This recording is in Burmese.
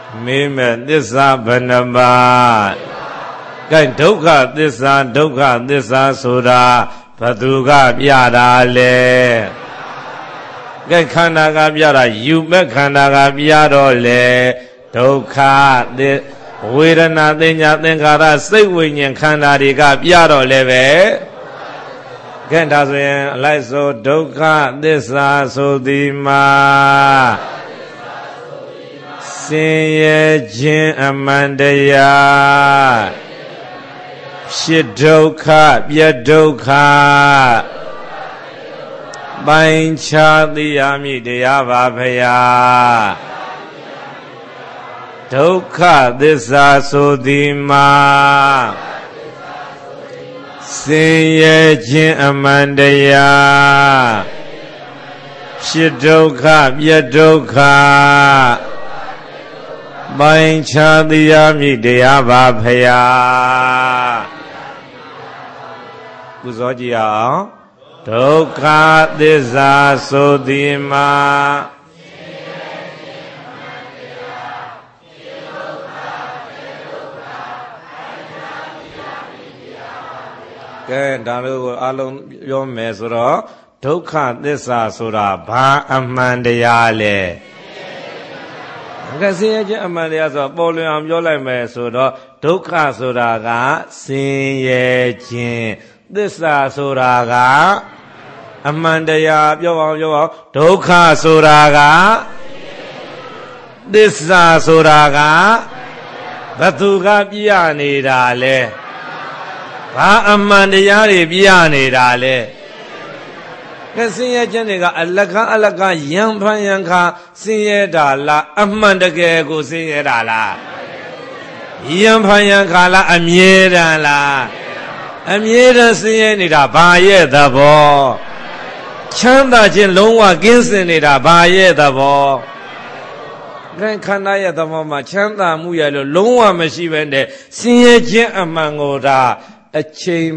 မေးမဲ့သစ္စာဘယ်နှပါးကဲဒုက္ခသစ္စာဆိုတာဘသူကပြတာလဲကဲခန္ဓာကပြတာယူမဲ့ခန္ဓာကပြတော့လေဒုက္ခဝေဒနာသင်ညာသင်္ခါရစိတ်ဝိညာဉ်ခန္ဓာတွေကပြတော့လေပဲကဲဒါဆိုရင်အလိုက်ဆိုဒုက္ခသစ္စာဆိုသည်မှာဆင်းရဲခြင်းအမှန်တရားဖြစ်ဒုက္ခပြဒုက္ခပိုင်းခြားသိရမည်တရားပါဖရာဒုက္ခသစ္စာဆိုသည်မှာဆင်းရဲခြင်းအမှန်တရားဖြစ်ဒုက္ခပြဒုက္ခပိုင်းခြားသိရမည်တရားပါဖရာကုသောကြည့်အောင်ဒုက္ခသစ္စာဆိုသည်မှာကဲဒါလို့အလုံးပြောမယ်ဆိုတော့ဒုက္ခသစ္စာဆိုတာဘာအမှန်တရားလဲကဲဆင်းရဲခြင်းအမှန်တရားဆိုပေါ်လွင်အောင်ပြောလိုက်မယ်ဆိုတော့ဒုက္ခဆိုတာကဆင်းရဲခြင်းသစ္စာဆိုတာကအမှန်တရားပြောအောင်ဒုက္ခဆိုတာကသစ္စာဆိုတာကဘသူကပြနေတာလဲဘာအမှန်တရားတွေပြနေတာလဲကဲဆင်းရဲခြင်းတွေကအလကားယံဖန်ယံခါဆင်းရဲတာလားအမှန်တကယ်ကိုဆင်းရဲတာလားယံဖန်ယံခါလားအမြဲတမ်းလားအမြဲတမ်းဆင်းရဲနေတာဘာရဲ့သဘောချမ်းသာခြင်းလုံးဝကင်းစင်နေတာဘာရဲ့သဘောခန္ဓာရဲ့သဘောမှာချမ်းသာမှုရဲ့လို့လုံးဝမရှိဘဲနဲ့ဆင်းရဲခြင်းအမှန်ကိုဒါအချိန်